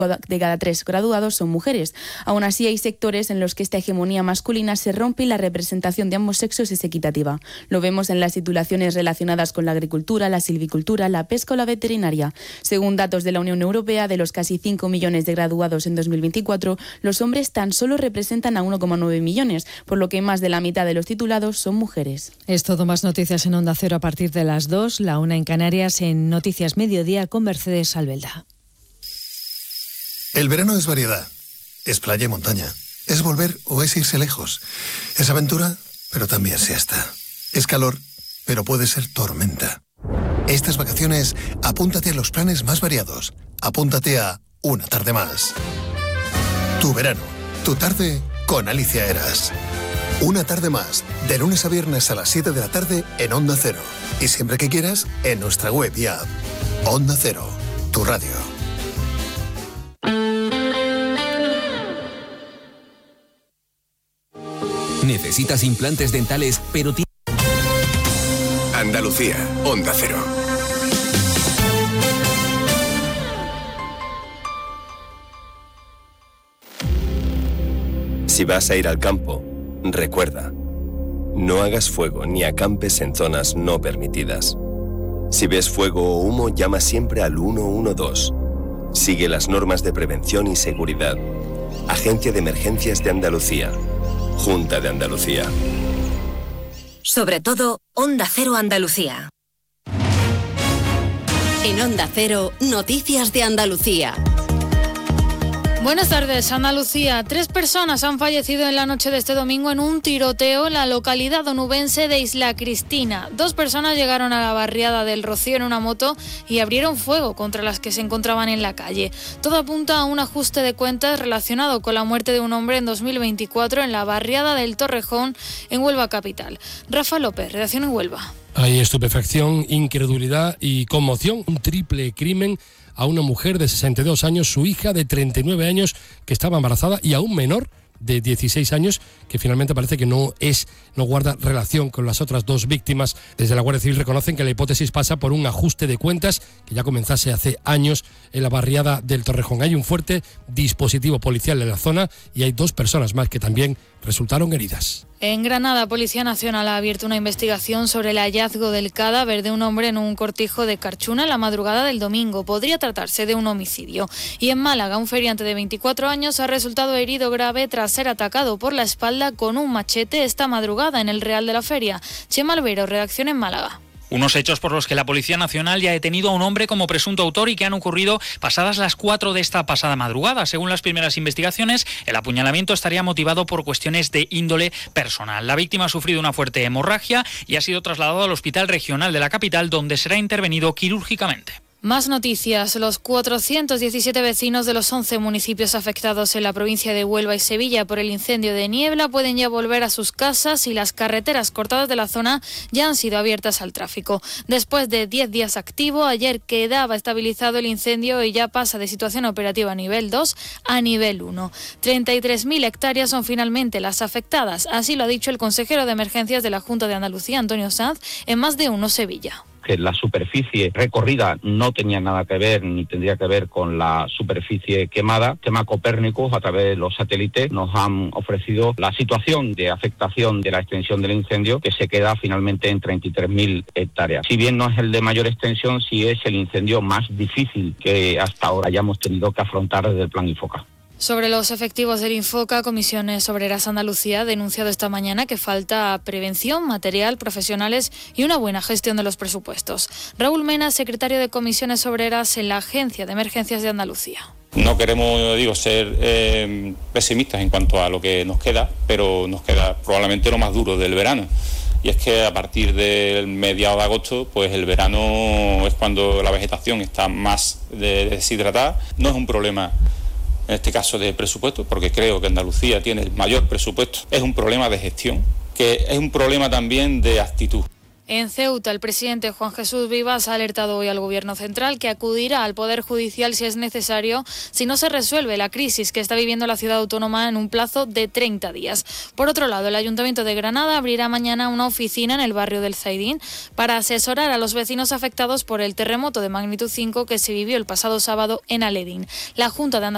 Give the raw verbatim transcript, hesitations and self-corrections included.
de cada tres graduados son mujeres. Aún así, hay sectores en los que esta hegemonía masculina se rompe y la representación de ambos sexos es equitativa. Lo vemos en las titulaciones relacionadas con la agricultura, la silvicultura, la pesca o la veterinaria. Según datos de la Unión Europea, de los casi cinco millones de graduados en dos mil veinticuatro, los hombres tan solo representan a uno coma nueve millones, por lo que más de la mitad de los titulados son mujeres. Es todo, más noticias en Onda Cero a partir de las dos, la una en Canarias, en Noticias Mediodía con Mercedes Albelda. El verano es variedad, es playa y montaña, es volver o es irse lejos, es aventura, pero también siesta, es calor, pero puede ser tormenta. Estas vacaciones, apúntate a los planes más variados, apúntate a Una Tarde Más. Tu verano, tu tarde con Alicia Eras. Una Tarde Más, de lunes a viernes a las siete de la tarde en Onda Cero. Y siempre que quieras, en nuestra web y app. Onda Cero, tu radio. ¿Necesitas implantes dentales, pero ti- Andalucía, Onda Cero. Si vas a ir al campo, recuerda, no hagas fuego ni acampes en zonas no permitidas. Si ves fuego o humo, llama siempre al uno uno dos. Sigue las normas de prevención y seguridad. Agencia de Emergencias de Andalucía. Junta de Andalucía. Sobre todo, Onda Cero Andalucía. En Onda Cero, Noticias de Andalucía. Buenas tardes, Andalucía. Tres personas han fallecido en la noche de este domingo en un tiroteo en la localidad onubense de Isla Cristina. Dos personas llegaron a la barriada del Rocío en una moto y abrieron fuego contra las que se encontraban en la calle. Todo apunta a un ajuste de cuentas relacionado con la muerte de un hombre en dos mil veinticuatro en la barriada del Torrejón, en Huelva capital. Rafa López, redacción en Huelva. Hay estupefacción, incredulidad y conmoción. Un triple crimen a una mujer de sesenta y dos años, su hija de treinta y nueve años que estaba embarazada y a un menor de dieciséis años que finalmente parece que no es, no guarda relación con las otras dos víctimas. Desde la Guardia Civil reconocen que la hipótesis pasa por un ajuste de cuentas que ya comenzase hace años en la barriada del Torrejón. Hay un fuerte dispositivo policial en la zona y hay dos personas más que también resultaron heridas. En Granada, Policía Nacional ha abierto una investigación sobre el hallazgo del cadáver de un hombre en un cortijo de Carchuna en la madrugada del domingo. Podría tratarse de un homicidio. Y en Málaga, un feriante de veinticuatro años ha resultado herido grave tras ser atacado por la espalda con un machete esta madrugada en el Real de la Feria. Chema Albero, redacción en Málaga. Unos hechos por los que la Policía Nacional ya ha detenido a un hombre como presunto autor y que han ocurrido pasadas las cuatro de esta pasada madrugada. Según las primeras investigaciones, el apuñalamiento estaría motivado por cuestiones de índole personal. La víctima ha sufrido una fuerte hemorragia y ha sido trasladado al Hospital Regional de la capital, donde será intervenido quirúrgicamente. Más noticias. Los cuatrocientos diecisiete vecinos de los once municipios afectados en la provincia de Huelva y Sevilla por el incendio de Niebla pueden ya volver a sus casas y las carreteras cortadas de la zona ya han sido abiertas al tráfico. Después de diez días activo, ayer quedaba estabilizado el incendio y ya pasa de situación operativa a nivel dos a nivel uno. treinta y tres mil hectáreas son finalmente las afectadas. Así lo ha dicho el consejero de Emergencias de la Junta de Andalucía, Antonio Sanz, en Más de Uno Sevilla. Que la superficie recorrida no tenía nada que ver ni tendría que ver con la superficie quemada. Tema Copérnicus, a través de los satélites, nos han ofrecido la situación de afectación de la extensión del incendio, que se queda finalmente en treinta y tres mil hectáreas. Si bien no es el de mayor extensión, sí es el incendio más difícil que hasta ahora hayamos tenido que afrontar desde el Plan Infoca. Sobre los efectivos del Infoca, Comisiones Obreras Andalucía ha denunciado esta mañana que falta prevención, material, profesionales y una buena gestión de los presupuestos. Raúl Mena, secretario de Comisiones Obreras en la Agencia de Emergencias de Andalucía. No queremos, digo, ser eh, pesimistas en cuanto a lo que nos queda, pero nos queda probablemente lo más duro del verano. Y es que a partir del mediado de agosto, pues el verano es cuando la vegetación está más deshidratada. No es un problema, en este caso, de presupuesto, porque creo que Andalucía tiene el mayor presupuesto. Es un problema de gestión, que es un problema también de actitud. En Ceuta, el presidente Juan Jesús Vivas ha alertado hoy al Gobierno central que acudirá al Poder Judicial si es necesario, si no se resuelve la crisis que está viviendo la ciudad autónoma en un plazo de treinta días. Por otro lado, el Ayuntamiento de Granada abrirá mañana una oficina en el barrio del Zaidín para asesorar a los vecinos afectados por el terremoto de magnitud cinco que se vivió el pasado sábado en Aledín. La Junta de Andalucía